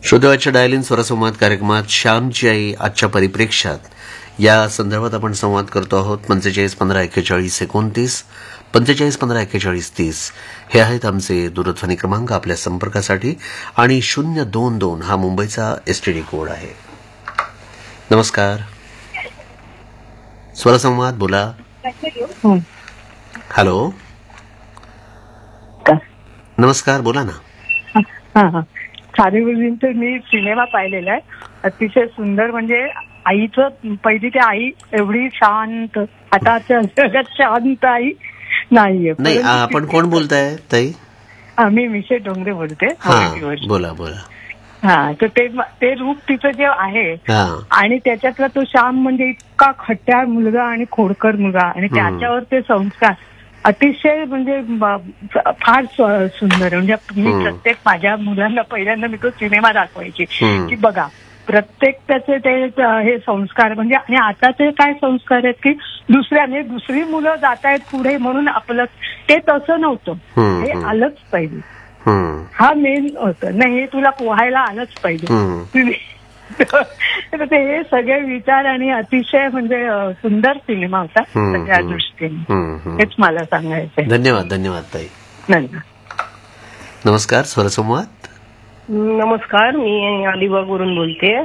श्रोतेवाच्या डायलिन स्वरसंवाद कार्यक्रमात श्यामची आई आजच्या परिप्रेक्ष्यात या संदर्भात आपण संवाद करतो आहोत. 45154129 45154130 हे आहेत आमचे दूरध्वनी क्रमांक आपल्या संपर्कासाठी आणि 022 हा मुंबईचा एसटीडी कोड आहे. नमस्कार, स्वरसंवाद बोला. हॅलो, नमस्कार, बोला ना. चालीवरींचा मी सिनेमा पाहिलेला आहे, अतिशय सुंदर. म्हणजे आईचं पहिली ते आई एवढी शांत, आताच्या जगात शांत आई नाहीये. नाही, आपण कोण बोलताय ताई? मी मिशे डोंगरे बोलते. बोला बोला. तर ते रूप तिचं जे आहे आणि त्याच्यातला तो श्याम म्हणजे इतका खट्याळ मुलगा आणि खोडकर मुलगा आणि त्याच्यावर ते संस्कार अतिशय म्हणजे फार सुंदर. म्हणजे मी प्रत्येक माझ्या मुलांना पहिल्यांदा मी तो सिनेमा दाखवायची की बघा प्रत्येक त्याचे ते हे संस्कार म्हणजे. आणि आताचे काय संस्कार आहेत की दुसरी मुलं जात आहेत पुढे म्हणून आपलं ते तसं नव्हतं. हे आलंच पाहिजे, हा मेन होतं. नाही, हे तुला पोहायला आलंच पाहिजे. ते हे सगळे विचार आणि अतिशय म्हणजे सुंदर सिनेमा होता सगळ्या दृष्टीने. हेच मला सांगायचं. धन्यवाद. धन्यवाद ताई. नमस्कार, स्वरसंवाद. नमस्कार, मी अलिबागवरून बोलते.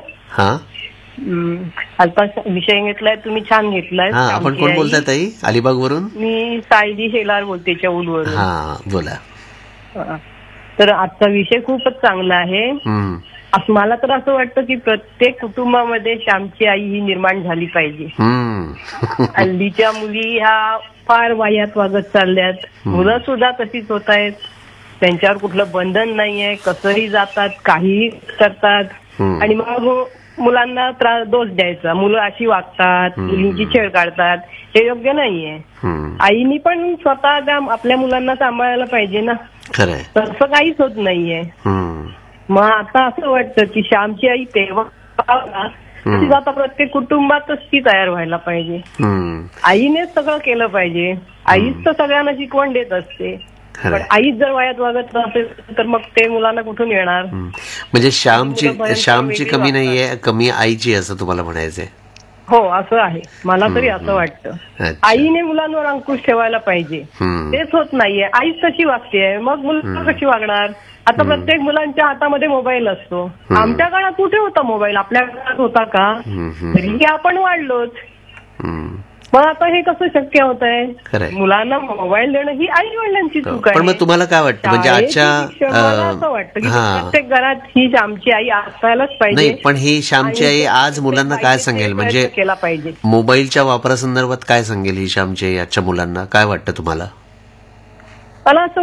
आता विषय घेतलाय तुम्ही, छान घेतलाय. आपण कोण बोलताय ताई? अलिबागवरून मी सायली शेलार बोलते चौलवरून. बोला. तर आजचा विषय खूपच चांगला आहे. मला तर असं वाटतं की प्रत्येक कुटुंबामध्ये श्यामची आई ही निर्माण झाली पाहिजे. हल्लीच्या मुली ह्या फार वाह्यात वागत चालल्यात. मुलं सुद्धा तशीच होत आहेत. त्यांच्यावर कुठलं बंधन नाहीये, कसंही जातात, काहीही करतात आणि मग मुलांना दोष द्यायचा. मुलं अशी वागतात, मुलींची छेड काढतात, हे योग्य नाहीये. आईनी पण स्वतः आपल्या मुलांना सांभाळायला पाहिजे ना. तसं काहीच होत नाहीये. मग आता असं वाटतं की श्यामची आई तेव्हा आता प्रत्येक कुटुंबातच ती तयार व्हायला पाहिजे. आईनेच सगळं केलं पाहिजे. आईच तर सगळ्यांना शिकवण देत असते. पण आईच जर वयात वागत नसेल तर मग ते मुलांना कुठून येणार? म्हणजे श्यामची कमी नाहीये, कमी आईची, असं तुम्हाला म्हणायचंय? हो, असं आहे. मला तरी असं वाटतं. आईने मुलांवर अंकुश ठेवायला पाहिजे. तेच होत नाहीये. आईच कशी वागते, मग मुलं कशी वागणार? आता प्रत्येक मुलांच्या हातामध्ये मोबाईल असतो. आमच्या काळात कुठे होता मोबाईल? आपल्या काळात होता का? तरी आपण वाढलोच. मग आता हे कसं शक्य होत आहे? मुलांना मोबाईल देणं ही आई वडिलांची चूक आहे. पण मग तुम्हाला काय वाटतं, म्हणजे आजच्या असं वाटतं की प्रत्येक घरात ही श्यामची आई असायलाच पाहिजे? नाही, पण ही श्यामची आई आज मुलांना काय सांगेल? म्हणजे केला पाहिजे. मोबाईलच्या वापरासंदर्भात काय सांगेल ही श्यामची आई आजच्या मुलांना? काय वाटतं तुम्हाला? मला असं